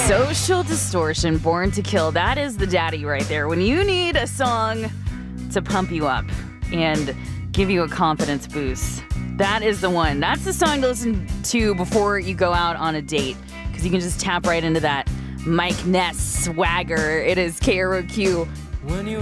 Social Distortion, Born to Kill. That is the daddy right there. When you need a song to pump you up and give you a confidence boost, that is the one. That's the song to listen to before you go out on a date, because you can just tap right into that Mike Ness swagger. It is KROQ.